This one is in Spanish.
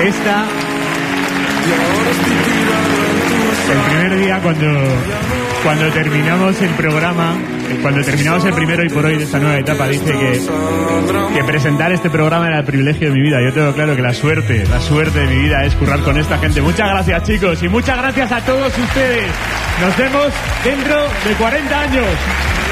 esta... El primer día cuando terminamos el programa, cuando terminamos el primero y por hoy de esta nueva etapa, dice que presentar este programa era el privilegio de mi vida. Yo tengo claro que la suerte de mi vida es currar con esta gente. Muchas gracias, chicos, y muchas gracias a todos ustedes. Nos vemos dentro de 40 años.